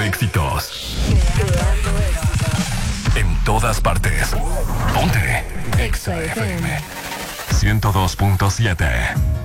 éxitos. En todas partes. Ponte. Exa FM 102.7.